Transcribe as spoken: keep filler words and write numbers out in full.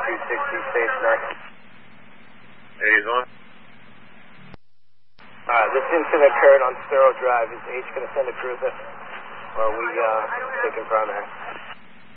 two sixty, stage nine. eighty's on. Uh, this incident occurred on Sparrow Drive. Is H going to send a cruiser? Or are we uh, taking primary?